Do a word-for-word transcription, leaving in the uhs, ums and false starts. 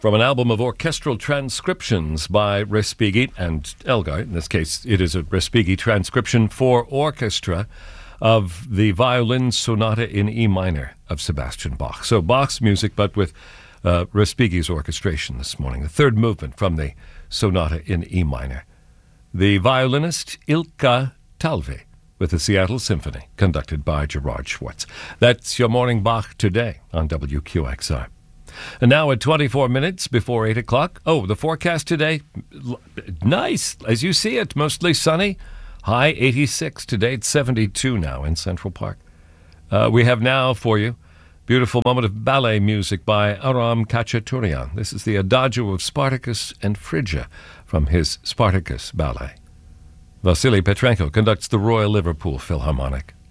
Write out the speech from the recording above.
From an album of orchestral transcriptions by Respighi and Elgar. In this case, it is a Respighi transcription for orchestra of the violin sonata in E minor of Sebastian Bach. So Bach's music, but with uh, Respighi's orchestration this morning. The third movement from the sonata in E minor. The violinist Ilkka Talvi with the Seattle Symphony, conducted by Gerard Schwartz. That's your Morning Bach today on W Q X R. And now at twenty-four minutes before eight o'clock. Oh, the forecast today, nice, as you see it, mostly sunny. High eighty-six today, it's seventy-two now in Central Park. Uh, we have now for you beautiful moment of ballet music by Aram Khachaturian. This is the Adagio of Spartacus and Phrygia from his Spartacus ballet. Vasily Petrenko conducts the Royal Liverpool Philharmonic.